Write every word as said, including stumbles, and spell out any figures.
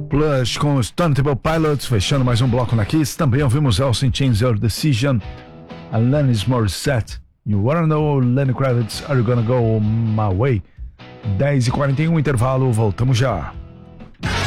Plush com os Stone Temple Pilots, fechando mais um bloco na Kiss. Também ouvimos Alice in Chains, Your Decision, Alanis Morissette, You Wanna Know, Lenny Kravitz, Are You Gonna Go My Way. dez e quarenta e um, intervalo, voltamos já.